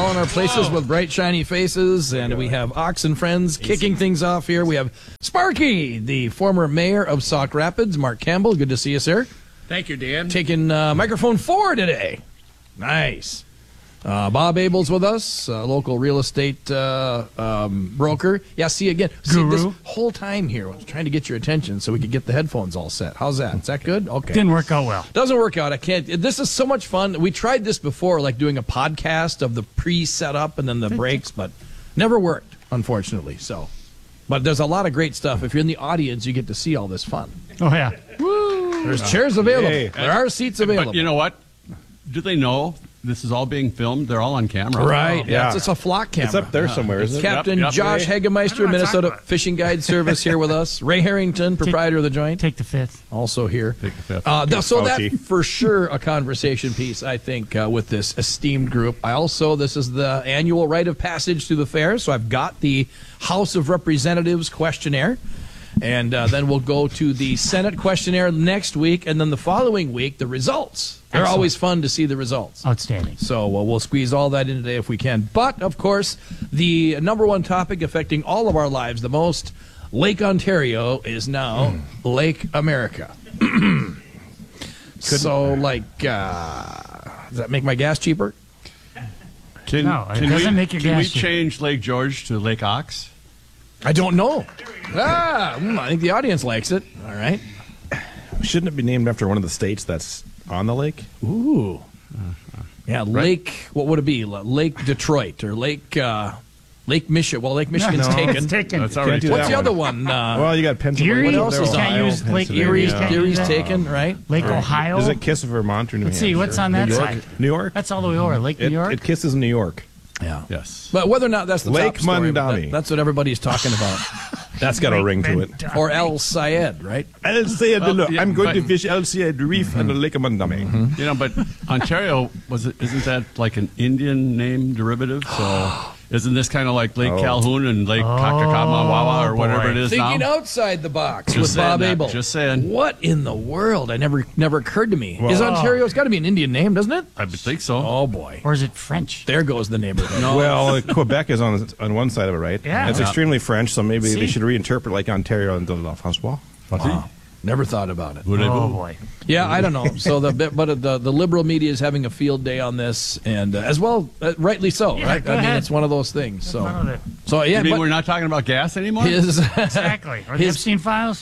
all in our places with bright, shiny faces, and we have Ox and Friends kicking things off here. We have Sparky, the former mayor of Sauk Rapids, Mark Campbell. Good to see you, sir. Thank you, Dan. Taking microphone 4 today. Nice. Bob Abel's with us, local real estate broker. Yeah, see, again, this whole time here, I was trying to get your attention so we could get the headphones all set. How's that? Is that good? Okay. Didn't work out well. Doesn't work out. I can't. This is so much fun. We tried this before, like doing a podcast of the pre-setup and then the breaks, but never worked, unfortunately. So, but there's a lot of great stuff. If you're in the audience, you get to see all this fun. Oh, yeah. Woo! There's chairs available. Hey. There are seats available. But you know what? Do they know this is all being filmed? They're all on camera. Right. Yeah. It's a flock camera. It's up there somewhere, isn't it? Captain Yep. Josh Hagemeister, Minnesota Fishing Guide Service, here with us. Ray Harrington, proprietor of the joint, Take the fifth. also here. Take the fifth. So that Fauci. for sure a conversation piece, I think, with this esteemed group. This is the annual rite of passage through the fair, so I've got the House of Representatives questionnaire. And then we'll go to the Senate questionnaire next week, and then the following week, the results. They're Excellent. always fun to see the results. Outstanding. So we'll squeeze all that in today if we can. But, of course, the number one topic affecting all of our lives the most, Lake Ontario is now Lake America. So, does that make my gas cheaper? No, it doesn't make your Can we gas cheap. change Lake George to Lake Ox? I don't know. I think the audience likes it. All right. Shouldn't it be named after one of the states that's on the lake? Ooh. Yeah, Lake, what would it be? Lake Detroit or Lake Michigan. Well, Lake Michigan's taken. It's taken. That's already do What's that the other one. one? Well, you got Pennsylvania. Erie? What else is You can't on? use Lake Pennsylvania. Erie. Erie's, Can't use Erie's that. taken, right? Lake Ohio. Does it kiss of Vermont or New Let's Hampshire? see, what's on that New York? side? New York? That's all the way over. Lake New York? It kisses New York. Yeah. Yes. But whether or not that's the Lake top story, but Mondami. that's what everybody's talking about. That's got a ring to it. Or El Sayed, right? El Sayed, yeah, I'm going but- to fish El Sayed Reef and the Lake of Mondami. You know, but Ontario isn't that like an Indian name derivative? So isn't this kind of like Lake Calhoun and Lake Kakakamawawa or whatever it is Thinking now? outside the box Just with saying Bob that, Abel. just saying. What in the world? I never occurred to me. Is Ontario? It's got to be an Indian name, doesn't it? I would think so. Oh boy. Or is it French? There goes the neighborhood. Well, Quebec is on one side of it, right? Yeah. It's Yeah. extremely French, so maybe See? they should reinterpret like Ontario and La François. Wow. Never thought about it. Oh, boy. Yeah, I don't know. So the liberal media is having a field day on this, and as well, rightly so, Yeah, right? go I mean, ahead. it's one of those things. None So, of it. yeah, You mean but we're not talking about gas anymore? his Exactly. Or the His- Epstein files?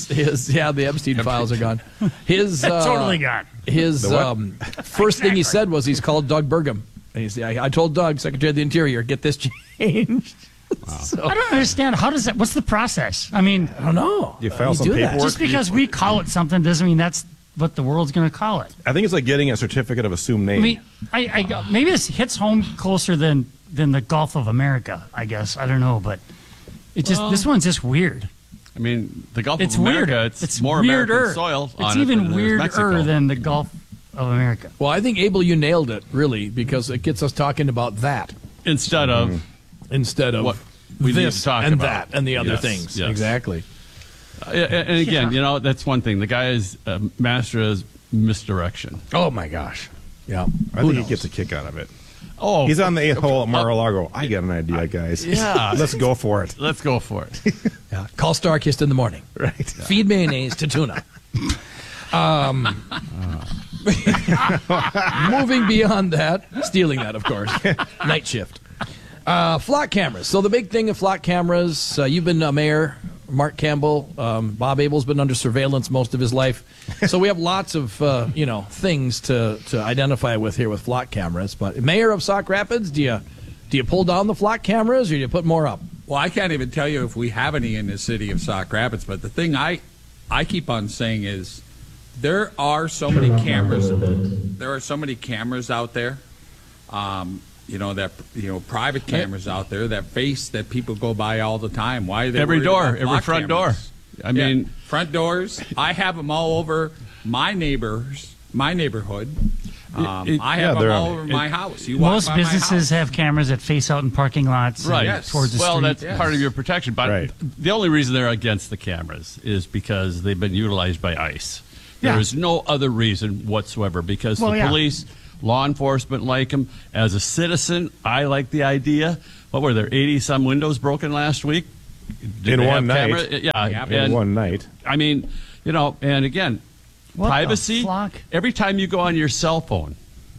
the Epstein files are gone. His Totally gone. His first thing he said was he's called Doug Burgum. And he's, I told Doug, Secretary of the Interior, get this changed. So, I don't understand. How does that? What's the process? I mean, I don't know. You How file do some do that? paperwork. just because we call it something doesn't mean that's what the world's going to call it. I think it's like getting a certificate of assumed name. I mean, maybe this hits home closer than the Gulf of America. I guess I don't know, but it just this one's just weird. I mean, the Gulf It's of America, weird. it's more American soil on It's it even than there's weirder Mexico. than the Gulf of America. Well, I think, Abel, you nailed it, really, because it gets us talking about that Instead of instead of what we need this to talk and about. that and the other Yes, things. yes. Exactly. And again, that's one thing. The guy is master of misdirection. Oh, my gosh. Yeah. I think he gets a kick out of it. Oh, He's on the 8th hole at Mar-a-Lago. I got an idea, guys. Yeah. Let's go for it. Let's go for it. Yeah. Call Starkist in the morning. Right. Feed mayonnaise to tuna. Moving beyond that, stealing that, of course. Night shift. Flock cameras. So the big thing of flock cameras, you've been mayor, Mark Campbell. Bob Abel's been under surveillance most of his life. So we have lots of, things to identify with here with flock cameras. But mayor of Sauk Rapids, do you pull down the flock cameras or do you put more up? Well, I can't even tell you if we have any in the city of Sauk Rapids, but the thing I keep on saying is there are so many cameras. There are so many cameras out there, private cameras out there that people go by all the time. Why are they Every worried door, about every block front cameras? door. I mean, front doors. I have them all over my neighborhood. I have them all over my house. You walk Most by my businesses house. have cameras that face out in parking lots, right. Yes. towards the Well, street. that's part of your protection. But Right. the only reason they're against the cameras is because they've been utilized by ICE. Yeah. There is no other reason whatsoever because Well, the yeah. police Law enforcement like them. As a citizen, I like the idea. What were there, 80-some windows broken last week? Did In they one have night. Yeah. In and, one night. I mean, and again, What the privacy. flock? Every time you go on your cell phone,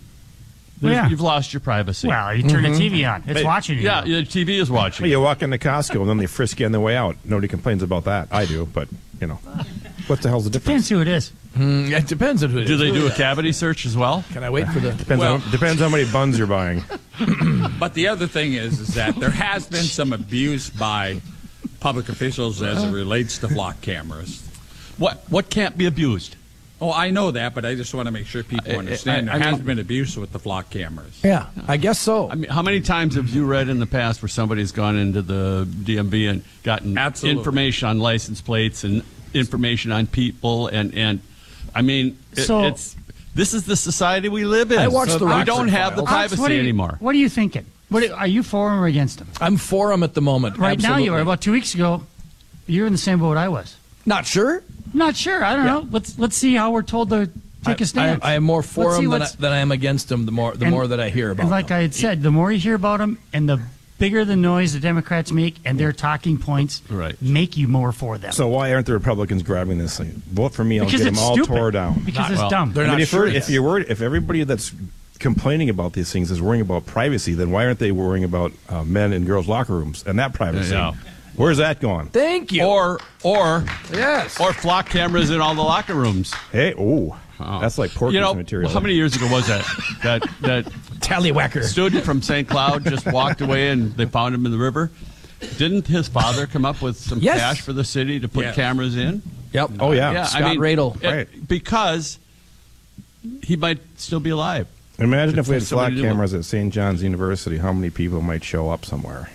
Yeah. you've lost your privacy. Well, you turn the TV on. It's watching you. Yeah, the TV is watching. Well, you walk into Costco and then they frisk you on the way out. Nobody complains about that. I do, but, what the hell's the difference? Depends who it is. It depends on who it Do is. they do a cavity search as well? Can I wait for the... Depends how many buns you're buying. But the other thing is that there has been some abuse by public officials as it relates to flock cameras. What can't be abused? Oh, I know that, but I just want to make sure people understand I there has mean- been abuse with the flock cameras. Yeah, I guess so. I mean, how many times have you read in the past where somebody's gone into the DMV and gotten Absolutely. information on license plates and information on people and I mean, So- this is the society we live in. I watched the we Rockford don't have the Files. privacy anymore. What are you thinking? Are you for him or against him? I'm for them at the moment. Right now you are. Absolutely. About 2 weeks ago, you were in the same boat I was. Not sure. Not sure. I don't know. Let's see how we're told to take a stance. I am more for Let's see them what's- than I am against them. The more that I hear about And like them. I had said, the more you hear about them and the bigger the noise the Democrats make and their talking points Right. make you more for them. So why aren't the Republicans grabbing this thing? Vote for me, I'll because get them it's all stupid. tore down. Because it's well, dumb. they're not if, sure if yet. you're worried, if everybody that's complaining about these things is worrying about privacy, then why aren't they worrying about men and girls' locker rooms and that privacy? Yeah. Where's that going? Thank you. Or yes. flock cameras in all the locker rooms. Hey, that's like Porky's material. How many years ago was that? that Tallywhacker. student from St. Cloud just walked away and they found him in the river. Didn't his father come up with some Yes. cash for the city to put Yes. cameras in? Yep. Oh, yeah. Scott Radel. Right. Because he might still be alive. Imagine if we had Somebody flock to do it. cameras at St. John's University, how many people might show up somewhere?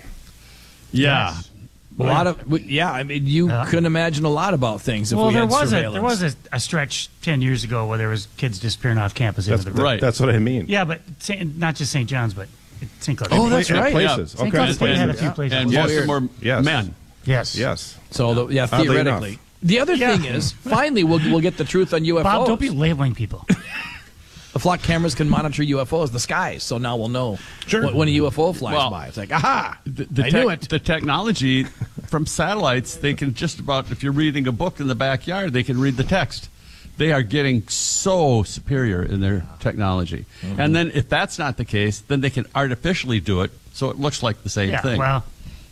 Yeah. A lot of I mean, you Yeah. couldn't imagine a lot about things if well, we there had was surveillance. a stretch 10 years ago where there was kids disappearing off campus into the river. right. That's what I mean. Yeah, but not just St. John's, but St. Cloud. Oh, that's At right. Places. St. Okay. Cloud State had a And- few places. And Yes. most of them were Yes. men. Yes. Yes. So, Oddly theoretically. enough. The other Yeah. thing is, finally, we'll get the truth on UFOs. Bob, don't be labeling people. The flock cameras can monitor UFOs, the skies, so now we'll know Sure. when a UFO flies Well, by. It's like, aha, The I knew it. The technology from satellites, they can just about, if you're reading a book in the backyard, they can read the text. They are getting so superior in their technology. Mm-hmm. And then if that's not the case, then they can artificially do it so it looks like the same Yeah, thing. well,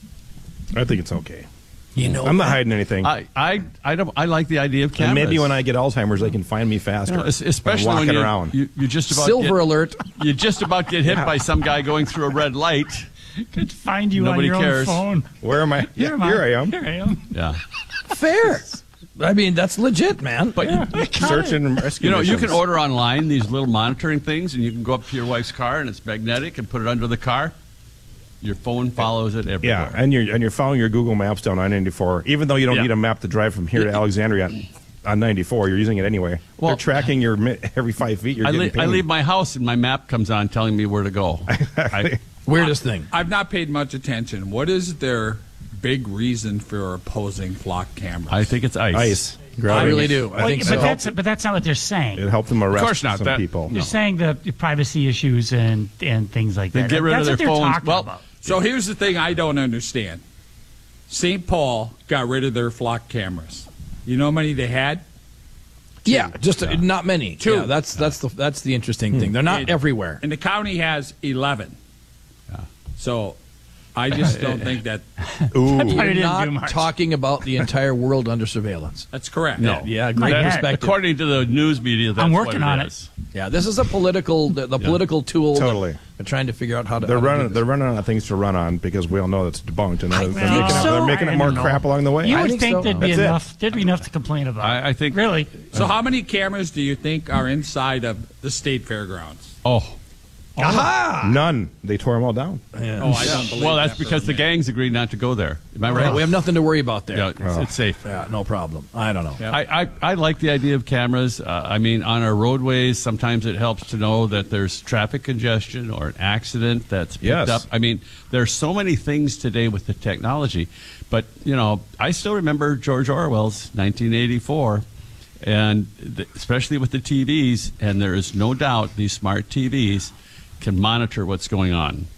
I think it's okay. You know, I'm not hiding anything. I like the idea of cameras. And maybe when I get Alzheimer's, they can find me faster. You know, especially I'm when walking around. you just about silver get, alert. you just about get hit by some guy going through a red light. could find you Nobody on your cares. own phone. Where am I? Here I am. Here I am. Yeah. Fair. I mean, that's legit, man. But Search and rescue. you missions. can order online these little monitoring things, and you can go up to your wife's car, and it's magnetic, and put it under the car. Your phone follows it everywhere. Yeah, and you're following your Google Maps down I-94. Even though you don't Yeah. need a map to drive from here to Alexandria on 94, you're using it anyway. Well, They're tracking your every 5 feet. You're getting I pinged. leave my house, and my map comes on telling me where to go. Weirdest thing. I've not paid much attention. What is their big reason for opposing flock cameras? I think it's ice. ice. I Gravity. really do. I think But so. that's not what they're saying. It helped them arrest course not. some That- people. They're saying the privacy issues and things like They that. get rid That's of what their they're phones. talking Well, about. So here's the thing I don't understand. St. Paul got rid of their flock cameras. You know how many they had? Yeah, just not many. Two. Yeah, that's the interesting thing. They're not It- everywhere. And the county has 11. So I just don't think that Ooh. Probably We're didn't do not much. talking about the entire world under surveillance. that's correct. No. Yeah, Not great yet. perspective. According to the news media, that's I'm working what on it it. is. Yeah, this is a political, the political tool. that Totally. They're trying to figure out how to. They're how to do running. this. They're running out of things to run on because we all know that's debunked, and they're, Well, they're making I it more don't know. crap along the way. You I would think think so. there'd be That's it. enough. There'd be enough to complain about. I think. Really. So how many cameras do you think are inside of the state fairgrounds? Oh. Aha! None. They tore them all down. Yeah. Oh, I don't believe Well, that's that for because a the minute. gangs agreed not to go there. Am I right? We have nothing to worry about there. Yeah, it's safe. Yeah, no problem. I don't know. I like the idea of cameras. I mean, on our roadways, sometimes it helps to know that there's traffic congestion or an accident that's picked Yes. up. I mean, there's so many things today with the technology. But, I still remember George Orwell's 1984. And especially with the TVs, and there is no doubt these smart TVs can monitor what's going on.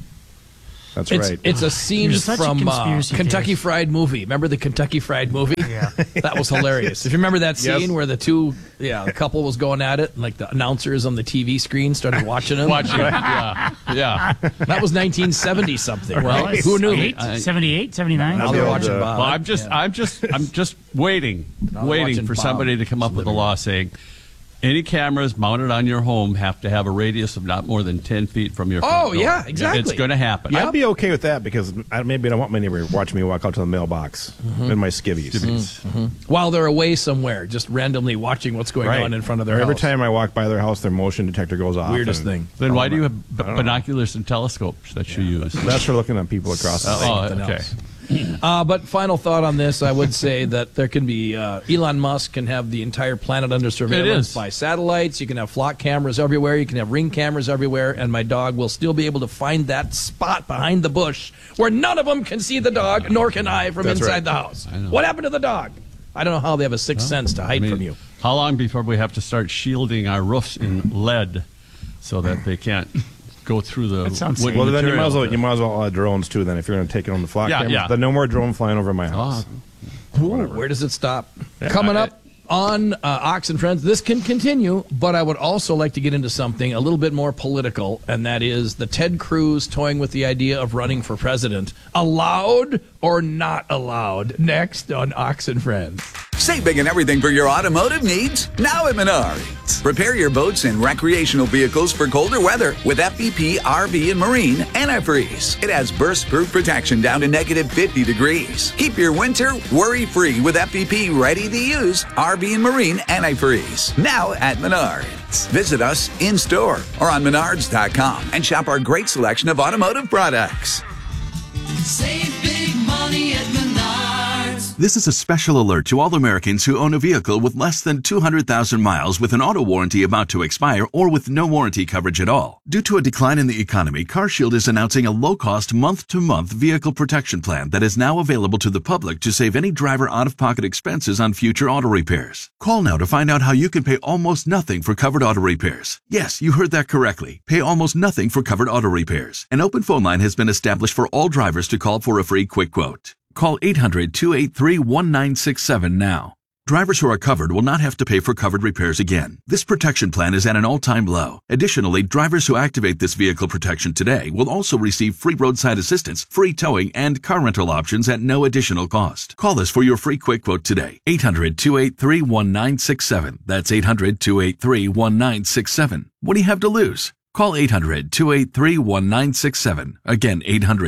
That's right. It's a scene You're such a from conspiracy Kentucky theorist. Fried Movie. Remember the Kentucky Fried Movie? Yeah. That was hilarious. If you remember that scene Yes. where the couple was going at it, and like the announcers on the TV screen started watching them. Yeah. That was 1970 something. Well, Right? it's Who knew? 78, 79? Now the they're old, watching well, Bob. I'm just waiting watching for Bob. somebody to come up with a law saying any cameras mounted on your home have to have a radius of not more than 10 feet from your front door. yeah, exactly. It's going to happen. I'd be okay with that because maybe I don't want my neighbor watching me walk out to the mailbox in my skivvies. While they're away somewhere, just randomly watching what's going on in front of their Every house. time I walk by their house, their motion detector goes off. Weirdest and- thing. Then why do you have binoculars and telescopes that you use? That's for looking at people across the street. Oh, something okay. else. But final thought on this, I would say that there can be Elon Musk can have the entire planet under surveillance by satellites. You can have flock cameras everywhere. You can have ring cameras everywhere, and my dog will still be able to find that spot behind the bush where none of them can see the dog, nor can I from That's inside right. the house. I know. What happened to the dog? I don't know how they have a sixth sense to hide from you. How long before we have to start shielding our roofs in lead so that they can't go through the That sounds wooden Well, then material? you might as well drones too. Then if you're going to take it on the flock Yeah, cameras, yeah. then no more drone flying over my house. Ooh, where does it stop? Coming up on Ox and Friends, this can continue, but I would also like to get into something a little bit more political, and that is the Ted Cruz toying with the idea of running for president. Allowed or not allowed? Next on Ox and Friends. Save big on everything for your automotive needs now at Menards. Prepare your boats and recreational vehicles for colder weather with FVP RV and Marine Antifreeze. It has burst-proof protection down to negative 50 degrees. Keep your winter worry-free with FVP ready-to-use RV and Marine Antifreeze. Now at Menards. Visit us in-store or on Menards.com and shop our great selection of automotive products. Save big money at Menards. This is a special alert to all Americans who own a vehicle with less than 200,000 miles with an auto warranty about to expire or with no warranty coverage at all. Due to a decline in the economy, CarShield is announcing a low-cost month-to-month vehicle protection plan that is now available to the public to save any driver out-of-pocket expenses on future auto repairs. Call now to find out how you can pay almost nothing for covered auto repairs. Yes, you heard that correctly. Pay almost nothing for covered auto repairs. An open phone line has been established for all drivers to call for a free quick quote. Call 800-283-1967 now. Drivers who are covered will not have to pay for covered repairs again. This protection plan is at an all-time low. Additionally, drivers who activate this vehicle protection today will also receive free roadside assistance, free towing, and car rental options at no additional cost. Call us for your free quick quote today. 800-283-1967. That's 800-283-1967. What do you have to lose? Call 800-283-1967. Again,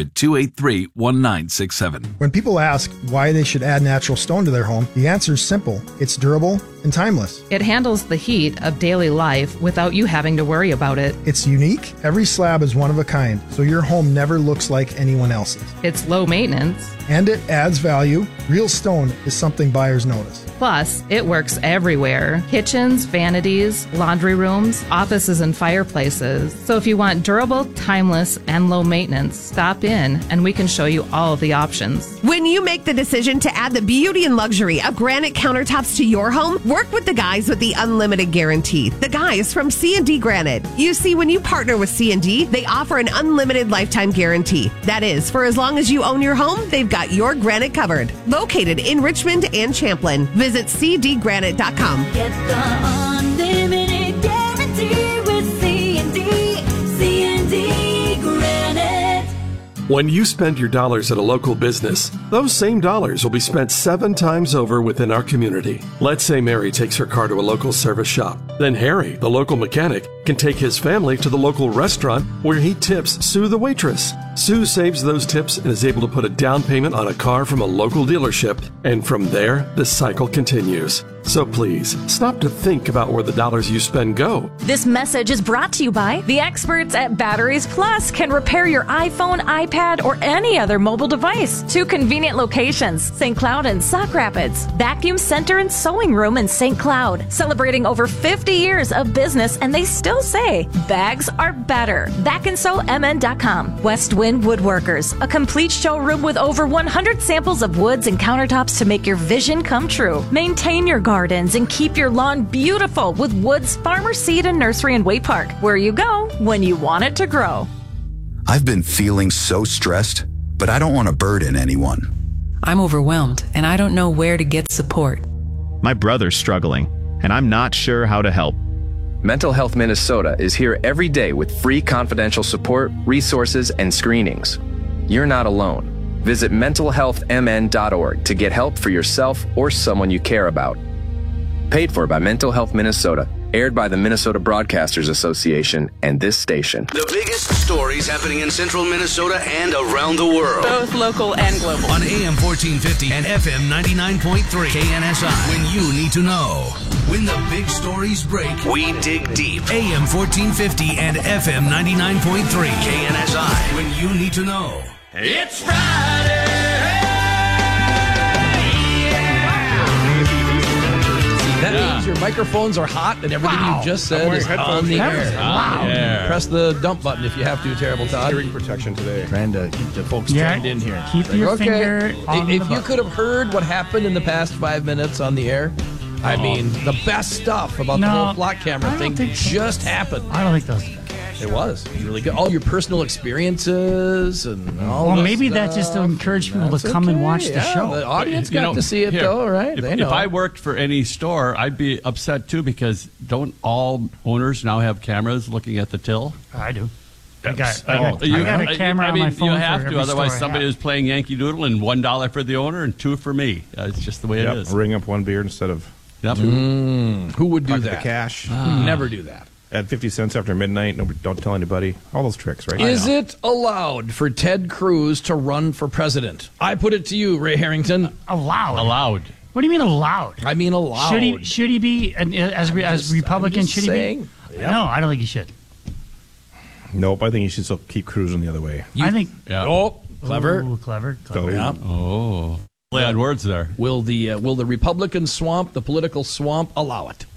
800-283-1967. When people ask why they should add natural stone to their home, the answer is simple. It's durable and timeless. It handles the heat of daily life without you having to worry about it. It's unique. Every slab is one of a kind, so your home never looks like anyone else's. It's low maintenance. And it adds value. Real stone is something buyers notice. Plus, it works everywhere. Kitchens, vanities, laundry rooms, offices, and fireplaces. So if you want durable, timeless, and low maintenance, stop in and we can show you all of the options. When you make the decision to add the beauty and luxury of granite countertops to your home, work with the guys with the unlimited guarantee. The guys from C&D Granite. You see, when you partner with C&D, they offer an unlimited lifetime guarantee. That is, for as long as you own your home, they've got your granite covered. Located in Richmond and Champlin. Visit cdgranite.com. Get the unlimited guarantee with C&D Granite. When you spend your dollars at a local business, those same dollars will be spent 7 times over within our community. Let's say Mary takes her car to a local service shop. Then Harry, the local mechanic, can take his family to the local restaurant where he tips Sue the waitress. Sue saves those tips and is able to put a down payment on a car from a local dealership, and from there, the cycle continues. So please, stop to think about where the dollars you spend go. This message is brought to you by the experts at Batteries Plus can repair your iPhone, iPad, or any other mobile device. 2 convenient locations, St. Cloud and Sauk Rapids. Vacuum Center and Sewing Room in St. Cloud. Celebrating over 50 years of business, and they still say bags are better. BackandSewMN.com. West Wind Woodworkers, a complete showroom with over 100 samples of woods and countertops to make your vision come true. Maintain your garden gardens and keep your lawn beautiful with Woods Farmer Seed and Nursery in Way Park, where you go when you want it to grow. I've been feeling so stressed, but I don't want to burden anyone. I'm overwhelmed, and I don't know where to get support. My brother's struggling, and I'm not sure how to help. Mental Health Minnesota is here every day with free confidential support, resources, and screenings. You're not alone. Visit mentalhealthmn.org to get help for yourself or someone you care about. Paid for by Mental Health Minnesota. Aired by the Minnesota Broadcasters Association and this station. The biggest stories happening in central Minnesota and around the world. Both local and global. On AM 1450 and FM 99.3 KNSI. When you need to know. When the big stories break, we dig deep. AM 1450 and FM 99.3 KNSI. When you need to know. It's Friday. That means your microphones are hot and everything you just said is on the air. Wow. Yeah. Press the dump button if you have to, Terrible Todd. Hearing protection today. Trying to keep the folks trained in here. Keep your finger on If the you could have heard what happened in the past 5 minutes on the air, I mean, the best stuff about the whole flock camera thing just happened. I don't think those. It was really good. All your personal experiences and all. Well, this maybe stuff. that's just to encourage people to come and watch the show. The audience got to see it, though, right? If I worked for any store, I'd be upset too because don't all owners now have cameras looking at the till? I do. I got You a camera on my phone. You have for to, every otherwise store I somebody have. is playing Yankee Doodle and $1 for the owner and $2 for me. It's just the way it is. Ring up one beer instead of two. Who would do Pocket that? The cash. Never do that. At 50 cents after midnight, nobody, don't tell anybody. All those tricks, right? Is it allowed for Ted Cruz to run for president? I put it to you, Ray Harrington. Allowed. What do you mean allowed? I mean allowed. Should he be as Republican? Should he be? Yep. No, I don't think he should. Nope, I think you should still keep cruising the other way. I think. Oh, clever. Ooh, clever. Yeah. Oh, play on words there. Will the Republican swamp, the political swamp, allow it?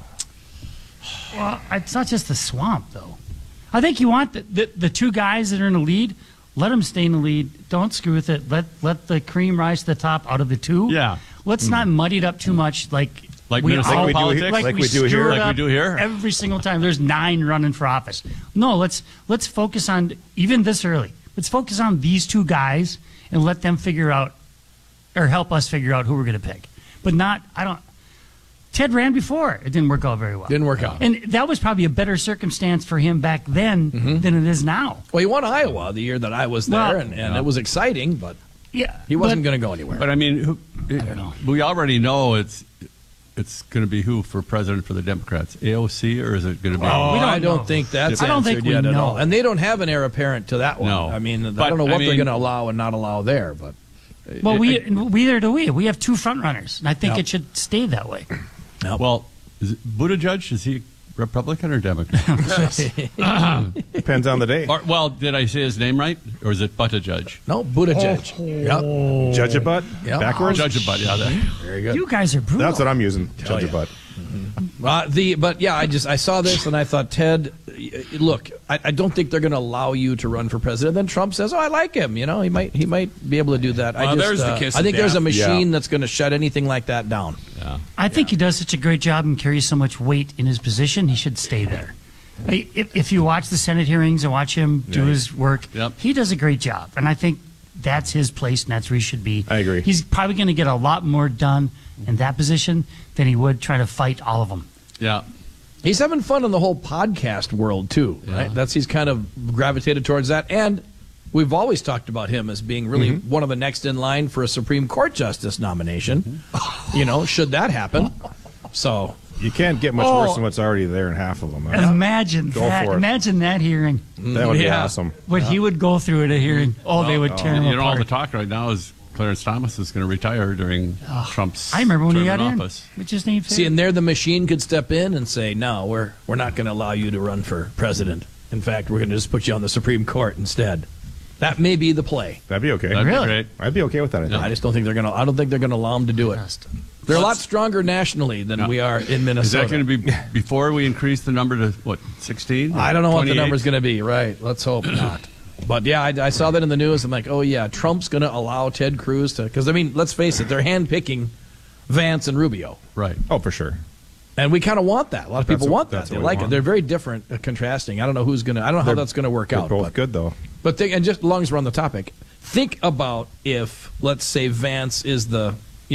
Well, it's not just the swamp, though. I think you want the two guys that are in the lead. Let them stay in the lead. Don't screw with it. Let the cream rise to the top out of the two. Yeah. Let's not muddy it up too much. Like Minnesota politics, like we do here. Every single time. There's 9 running for office. No, let's focus on even this early. Let's focus on these two guys and let them figure out or help us figure out who we're going to pick. But not. Ted ran before. It didn't work out very well. Didn't work out. And that was probably a better circumstance for him back then than it is now. Well, he won Iowa the year that I was there, and it was exciting, but he wasn't going to go anywhere. But I mean, I don't know. We already know it's going to be who for president for the Democrats? AOC, or is it going to be? I don't think that's answered yet at all. And they don't have an heir apparent to that one. No. I mean, I don't know what they're going to allow and not allow there, but. Well, we have 2 front runners, and I think it should stay that way. Well, is it Buttigieg? Is he Republican or Democrat? Depends on the day. Did I say his name right, or is it Buttigieg? No, Buttigieg. Yep. Judge a butt? Yep. Backwards? Judge a butt, yeah. Very good. You guys are brutal. That's what I'm using. Judge a butt. I saw this and I thought, Ted, look, I don't think they're going to allow you to run for president. Then Trump says, "Oh, I like him. You know, he might be able to do that." There's the kiss I think of there's a death. machine that's going to shut anything like that down. Yeah. I think he does such a great job and carries so much weight in his position. He should stay there. If you watch the Senate hearings and watch him do his work, he does a great job, and I think that's his place and that's where he should be. I agree. He's probably going to get a lot more done in that position than he would trying to fight all of them. Yeah. He's having fun in the whole podcast world too, right? He's kind of gravitated towards that, and we've always talked about him as being really one of the next in line for a Supreme Court justice nomination. You know, should that happen? So you can't get much worse than what's already there in half of them. Imagine Go that. for it. Imagine that hearing. That would be awesome. What he would go through at a hearing. They would tear him You know, all apart. the talk right now is Clarence Thomas is going to retire during Trump's I remember when he term got in. office. Which his name See, and there the machine could step in and say, "No, we're not going to allow you to run for president. In fact, we're going to just put you on the Supreme Court instead." That may be the play. That'd be okay. That'd be great. I'd be okay with that. I just don't think they're going to. I don't think they're going to allow them to do it. They're a lot stronger nationally than we are in Minnesota. Is that going to be before we increase the number to 16? I don't know what the 28? number's going to be. Right? Let's hope not. But yeah, I saw that in the news. I'm like, oh yeah, Trump's going to allow Ted Cruz to, because I mean, let's face it, they're handpicking Vance and Rubio. Right. Oh, for sure. And we kind of want that. A lot of people want that. that's They what we like it. want. They're very different, contrasting. I don't know how that's going to work out. They're both but, good, though. But and just as long as we're on the topic, think about if, let's say, Vance is the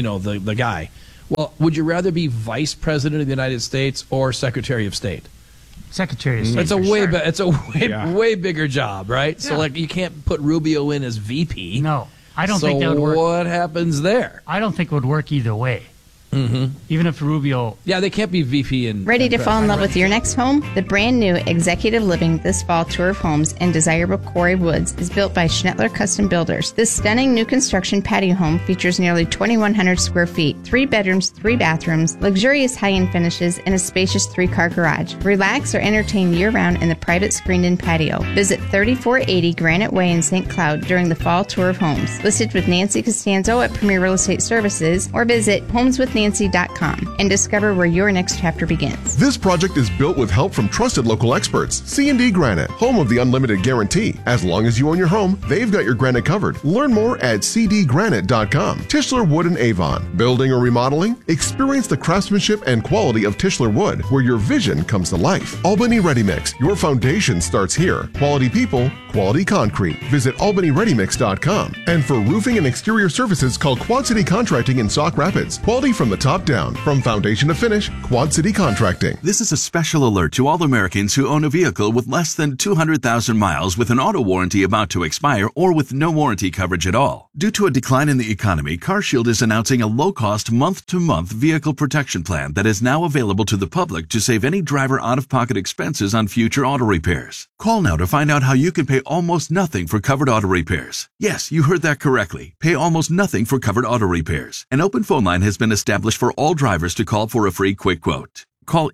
guy. Well, would you rather be Vice President of the United States or Secretary of State? Secretary of State. It's a way bigger job, right? So you can't put Rubio in as VP. No, I don't think that would work. What happens there? I don't think it would work either way. Mm-hmm. Even if Rubio... Yeah, they can't be VP and... Ready to fall in love with your next home? The brand new Executive Living This Fall tour of homes in desirable Quarry Woods is built by Schnettler Custom Builders. This stunning new construction patio home features nearly 2,100 square feet, 3 bedrooms, 3 bathrooms, luxurious high-end finishes, and a spacious 3-car garage. Relax or entertain year-round in the private screened-in patio. Visit 3480 Granite Way in St. Cloud during the fall tour of homes. Listed with Nancy Costanzo at Premier Real Estate Services, or visit homeswithnancy.com and discover where your next chapter begins. This project is built with help from trusted local experts. C&D Granite, home of the unlimited guarantee. As long as you own your home, they've got your granite covered. Learn more at cdgranite.com. Tischler Wood and Avon. Building or remodeling? Experience the craftsmanship and quality of Tischler Wood, where your vision comes to life. Albany Ready Mix. Your foundation starts here. Quality people, quality concrete. Visit albanyreadymix.com. And for roofing and exterior services, call Quad City Contracting in Sauk Rapids. Quality from the top down. From foundation to finish, Quad City Contracting. This is a special alert to all Americans who own a vehicle with less than 200,000 miles with an auto warranty about to expire or with no warranty coverage at all. Due to a decline in the economy, CarShield is announcing a low-cost month-to-month vehicle protection plan that is now available to the public to save any driver out-of-pocket expenses on future auto repairs. Call now to find out how you can pay almost nothing for covered auto repairs. Yes, you heard that correctly. Pay almost nothing for covered auto repairs. An open phone line has been established for all drivers to call for a free quick quote. Call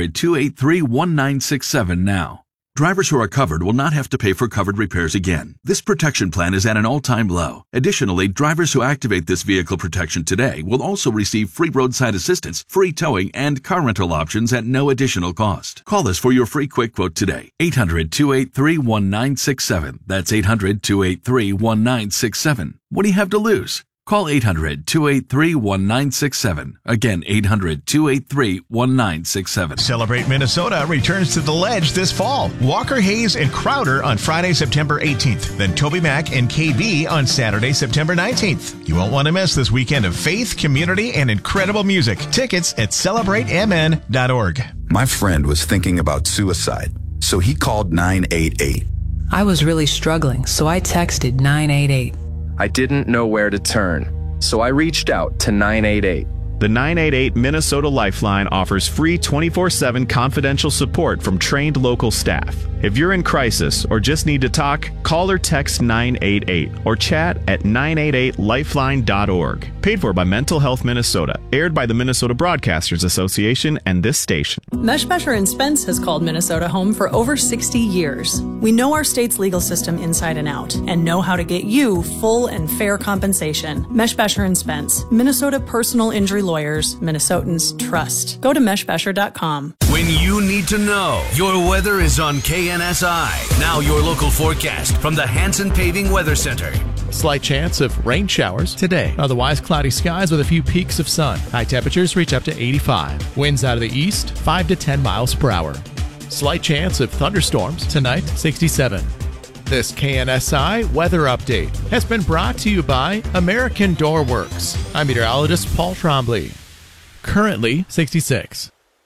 800-283-1967 now. Drivers who are covered will not have to pay for covered repairs again. This protection plan is at an all-time low. Additionally, drivers who activate this vehicle protection today will also receive free roadside assistance, free towing, and car rental options at no additional cost. Call us for your free quick quote today. 800-283-1967. That's 800-283-1967. What do you have to lose? Call 800-283-1967. Again, 800-283-1967. Celebrate Minnesota returns to the Ledge this fall. Walker Hayes and Crowder on Friday, September 18th. Then Toby Mac and KB on Saturday, September 19th. You won't want to miss this weekend of faith, community, and incredible music. Tickets at CelebrateMN.org. My friend was thinking about suicide, so he called 988. I was really struggling, so I texted 988. I didn't know where to turn, so I reached out to 988. The 988 Minnesota Lifeline offers free 24/7 confidential support from trained local staff. If you're in crisis or just need to talk, call or text 988 or chat at 988lifeline.org. Paid for by Mental Health Minnesota. Aired by the Minnesota Broadcasters Association and this station. Meshbesher & Spence has called Minnesota home for over 60 years. We know our state's legal system inside and out and know how to get you full and fair compensation. Meshbesher & Spence, Minnesota personal injury lawyers Minnesotans trust. Go to meshbesher.com. When you need to know, your weather is on KNSI. Now your local forecast from the Hanson Paving Weather Center. Slight chance of rain showers today. Otherwise, cloudy skies with a few peaks of sun. High temperatures reach up to 85. Winds out of the east, 5 to 10 miles per hour. Slight chance of thunderstorms tonight, 67. This KNSI weather update has been brought to you by American Door Works. I'm meteorologist Paul Trombley. Currently 66.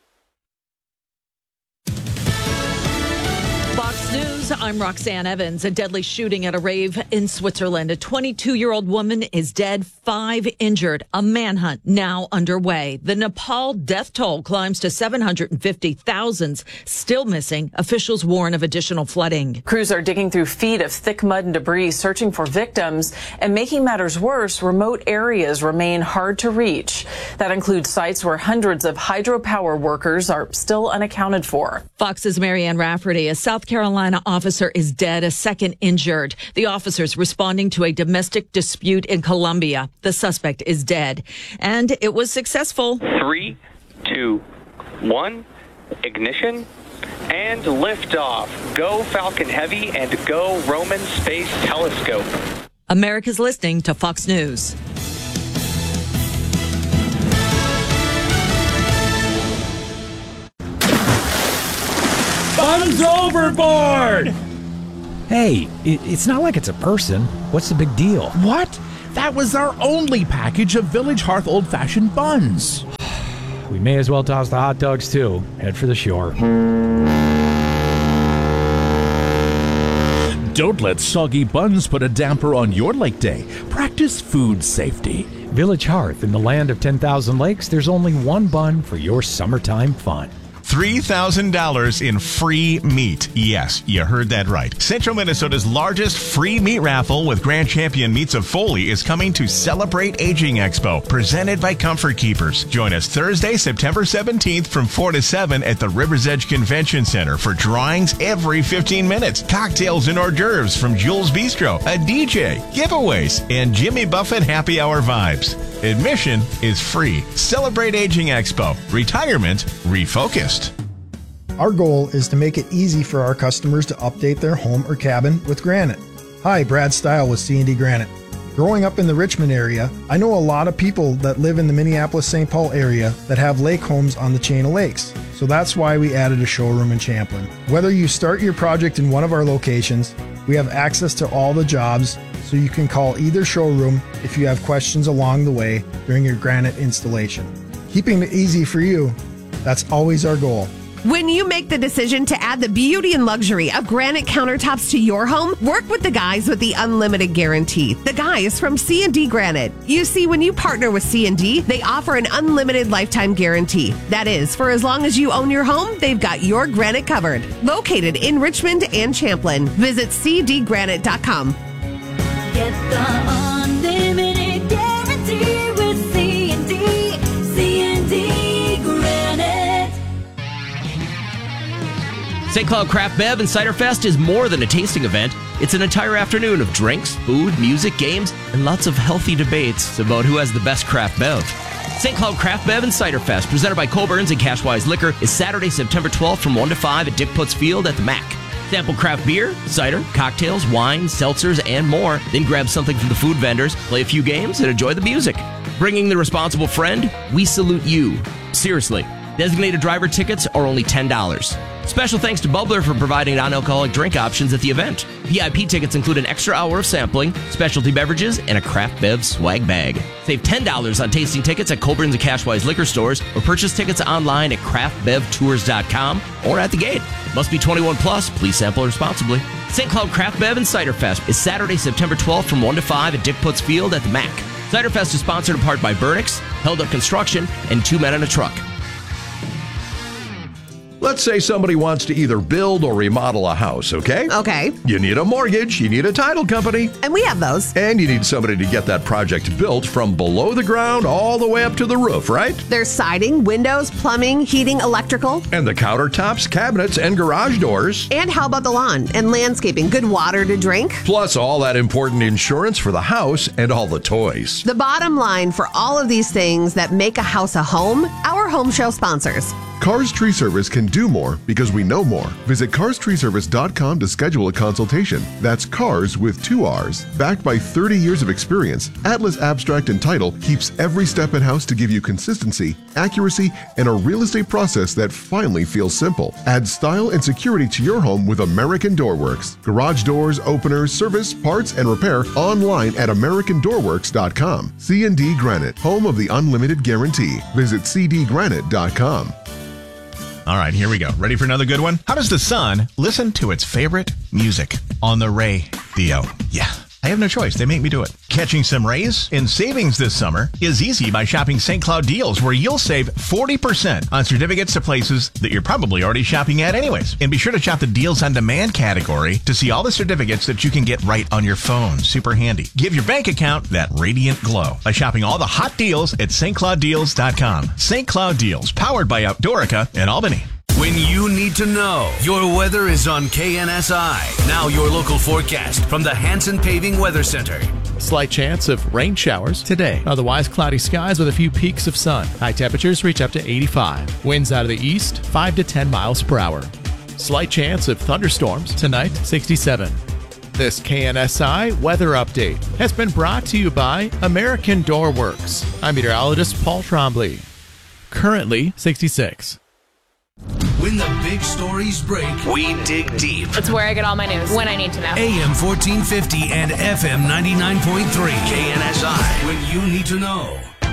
Fox News, I'm Roxanne Evans. A deadly shooting at a rave in Switzerland. A 22-year-old woman is dead, 5 injured. A manhunt now underway. The Nepal death toll climbs to 750,000. Still missing. Officials warn of additional flooding. Crews are digging through feet of thick mud and debris, searching for victims. And making matters worse, remote areas remain hard to reach. That includes sites where hundreds of hydropower workers are still unaccounted for. Fox's Marianne Rafferty, a South Carolina officer is dead, a second injured. The officers responding to a domestic dispute in Colombia. The suspect is dead. And it was successful. 3, 2, 1, ignition, and liftoff. Go Falcon Heavy and go Roman Space Telescope. America's listening to Fox News. Guns overboard! Hey, it's not like it's a person. What's the big deal? What? That was our only package of Village Hearth old-fashioned buns. We may as well toss the hot dogs, too. Head for the shore. Don't let soggy buns put a damper on your lake day. Practice food safety. Village Hearth, in the land of 10,000 lakes, there's only one bun for your summertime fun. $3,000 in free meat. Yes, you heard that right. Central Minnesota's largest free meat raffle with Grand Champion Meats of Foley is coming to Celebrate Aging Expo, presented by Comfort Keepers. Join us Thursday, September 17th from 4 to 7 at the Rivers Edge Convention Center for drawings every 15 minutes, cocktails and hors d'oeuvres from Jules Bistro, a DJ, giveaways, and Jimmy Buffett happy hour vibes. Admission is free. Celebrate Aging Expo. Retirement refocused. Our goal is to make it easy for our customers to update their home or cabin with granite. Hi, Brad Stile with C&D Granite. Growing up in the Richmond area, I know a lot of people that live in the Minneapolis-St. Paul area that have lake homes on the chain of lakes. So that's why we added a showroom in Champlin. Whether you start your project in one of our locations, we have access to all the jobs, so you can call either showroom if you have questions along the way during your granite installation. Keeping it easy for you, that's always our goal. When you make the decision to add the beauty and luxury of granite countertops to your home, work with the guys with the Unlimited Guarantee. The guys from C&D Granite. You see, when you partner with C&D, they offer an unlimited lifetime guarantee. That is, for as long as you own your home, they've got your granite covered. Located in Richmond and Champlin. Visit cdgranite.com. Get the unlimited guarantee with C&D. C&D Granite. St. Cloud Craft Bev and Cider Fest is more than a tasting event. It's an entire afternoon of drinks, food, music, games, and lots of healthy debates about who has the best craft bev. St. Cloud Craft Bev and Cider Fest, presented by Coborn's and Cashwise Liquor, is Saturday, September 12th from 1 to 5 at Dick Putz Field at the MAC. Sample craft beer, cider, cocktails, wine, seltzers, and more. Then grab something from the food vendors, play a few games, and enjoy the music. Bringing the responsible friend, we salute you. Seriously. Designated driver tickets are only $10. Special thanks to Bubbler for providing non-alcoholic drink options at the event. VIP tickets include an extra hour of sampling, specialty beverages, and a craft bev swag bag. Save $10 on tasting tickets at Coborn's and Cashwise liquor stores, or purchase tickets online at craftbevtours.com or at the gate. Must be 21 plus. Please sample responsibly. St. Cloud Craft Bev and Cider Fest is Saturday, September 12th from 1 to 5 at Dick Putz Field at the MAC. Cider Fest is sponsored in part by Burnix, Held Up Construction, and Two Men in a Truck. Let's say somebody wants to either build or remodel a house, okay? Okay. You need a mortgage, you need a title company. And we have those. And you need somebody to get that project built from below the ground all the way up to the roof, right? There's siding, windows, plumbing, heating, electrical. And the countertops, cabinets, and garage doors. And how about the lawn and landscaping? Good water to drink. Plus all that important insurance for the house and all the toys. The bottom line for all of these things that make a house a home, our home show sponsors. Cars Tree Service can do more because we know more. Visit carstreeservice.com to schedule a consultation. That's cars with 2 R's. Backed by 30 years of experience, Atlas Abstract and Title keeps every step in-house to give you consistency, accuracy, and a real estate process that finally feels simple. Add style and security to your home with American Doorworks. Garage doors, openers, service, parts, and repair online at AmericanDoorworks.com. C&D Granite, home of the unlimited guarantee. Visit cdgranite.com. All right, here we go. Ready for another good one? How does the sun listen to its favorite music? On the radio. Yeah, I have no choice. They make me do it. Catching some rays in savings this summer is easy by shopping St. Cloud Deals, where you'll save 40% on certificates to places that you're probably already shopping at anyways. And be sure to shop the Deals on Demand category to see all the certificates that you can get right on your phone. Super handy. Give your bank account that radiant glow by shopping all the hot deals at stclouddeals.com. St. Cloud Deals, powered by Outdoorica in Albany. When you need to know, your weather is on KNSI. Now your local forecast from the Hanson Paving Weather Center. Slight chance of rain showers today. Otherwise, cloudy skies with a few peaks of sun. High temperatures reach up to 85. Winds out of the east, 5 to 10 miles per hour. Slight chance of thunderstorms tonight, 67. This KNSI weather update has been brought to you by American Doorworks. I'm meteorologist Paul Trombley. Currently, 66. When the big stories break, we dig deep. It's where I get all my news when I need to know. AM 1450 and FM 99.3 KNSI. When you need to know.